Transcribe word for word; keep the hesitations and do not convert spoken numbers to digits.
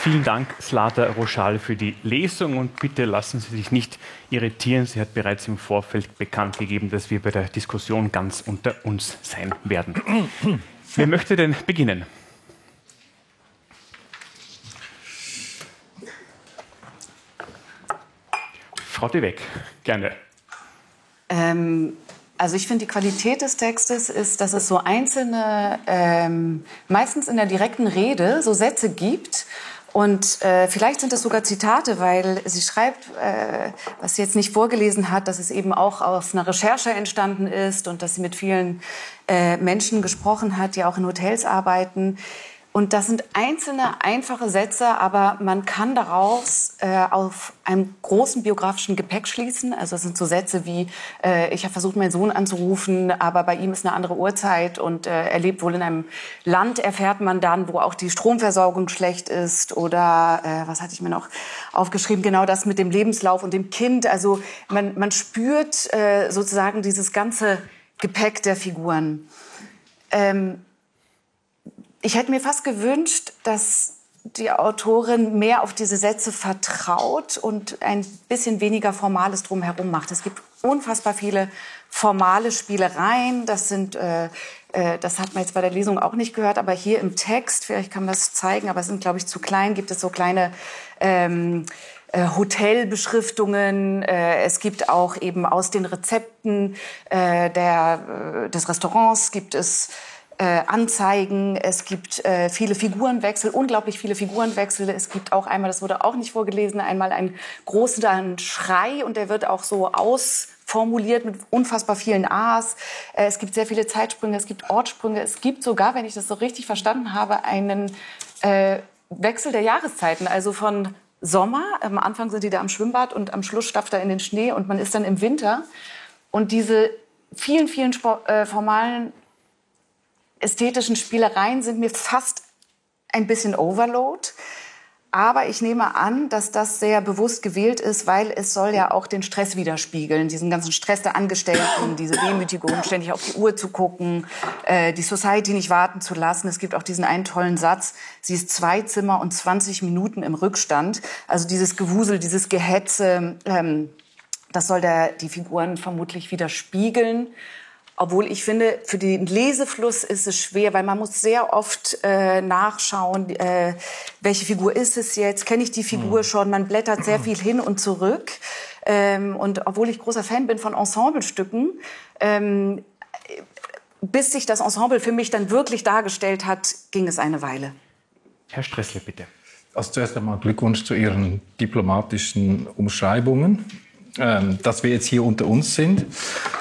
Vielen Dank, Zlata Roschal, für die Lesung. Und bitte lassen Sie sich nicht irritieren. Sie hat bereits im Vorfeld bekannt gegeben, dass wir bei der Diskussion ganz unter uns sein werden. Wer möchte denn beginnen? Frau de Weck, gerne. Ähm, also ich finde, die Qualität des Textes ist, dass es so einzelne, ähm, meistens in der direkten Rede, so Sätze gibt. Und äh, vielleicht sind das sogar Zitate, weil sie schreibt, äh, was sie jetzt nicht vorgelesen hat, dass es eben auch aus einer Recherche entstanden ist und dass sie mit vielen äh, Menschen gesprochen hat, die auch in Hotels arbeiten. Und das sind einzelne, einfache Sätze, aber man kann daraus äh, auf einem großen biografischen Gepäck schließen. Also es sind so Sätze wie, äh, ich habe versucht, meinen Sohn anzurufen, aber bei ihm ist eine andere Uhrzeit und äh, er lebt wohl in einem Land, erfährt man dann, wo auch die Stromversorgung schlecht ist. Oder, äh, was hatte ich mir noch aufgeschrieben, genau das mit dem Lebenslauf und dem Kind. Also man, man spürt äh, sozusagen dieses ganze Gepäck der Figuren. Ähm, Ich hätte mir fast gewünscht, dass die Autorin mehr auf diese Sätze vertraut und ein bisschen weniger Formales drumherum macht. Es gibt unfassbar viele formale Spielereien. Das sind, äh, äh, das hat man jetzt bei der Lesung auch nicht gehört, aber hier im Text, vielleicht kann man das zeigen, aber es sind, glaube ich, zu klein, gibt es so kleine ähm, äh, Hotelbeschriftungen. Äh, es gibt auch eben aus den Rezepten äh, der, äh, des Restaurants gibt es Äh, Anzeigen, es gibt äh, viele Figurenwechsel, unglaublich viele Figurenwechsel. Es gibt auch einmal, das wurde auch nicht vorgelesen, einmal einen großen Schrei und der wird auch so ausformuliert mit unfassbar vielen A's. Äh, es gibt sehr viele Zeitsprünge, es gibt Ortssprünge. Es gibt sogar, wenn ich das so richtig verstanden habe, einen äh, Wechsel der Jahreszeiten, also von Sommer, am Anfang sind die da am Schwimmbad und am Schluss stapft er in den Schnee und man ist dann im Winter. Und diese vielen, vielen Sport, äh, formalen ästhetischen Spielereien sind mir fast ein bisschen Overload. Aber ich nehme an, dass das sehr bewusst gewählt ist, weil es soll ja auch den Stress widerspiegeln. Diesen ganzen Stress der Angestellten, diese Demütigung, ständig auf die Uhr zu gucken, äh, die Society nicht warten zu lassen. Es gibt auch diesen einen tollen Satz, sie ist zwei Zimmer und zwanzig Minuten im Rückstand. Also dieses Gewusel, dieses Gehetze, ähm, das soll der, die Figuren vermutlich widerspiegeln. Obwohl ich finde, für den Lesefluss ist es schwer, weil man muss sehr oft äh, nachschauen, äh, welche Figur ist es jetzt, kenne ich die Figur schon, man blättert sehr viel hin und zurück. Ähm, und obwohl ich großer Fan bin von Ensemblestücken, ähm, bis sich das Ensemble für mich dann wirklich dargestellt hat, ging es eine Weile. Herr Stressle, bitte. Also zuerst einmal Glückwunsch zu Ihren diplomatischen Umschreibungen, ähm, dass wir jetzt hier unter uns sind.